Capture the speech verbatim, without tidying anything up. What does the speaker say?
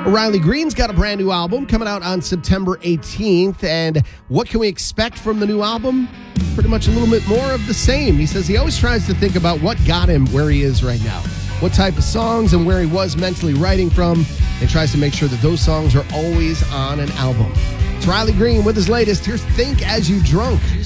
Riley Green's got a brand new album coming out on September eighteenth. And what can we expect from the new album? Pretty much a little bit more of the same. He says he always tries to think about what got him where he is right now, what type of songs and where he was mentally writing from, and tries to make sure that those songs are always on an album. It's Riley Green with his latest. Here's Think As You Drunk.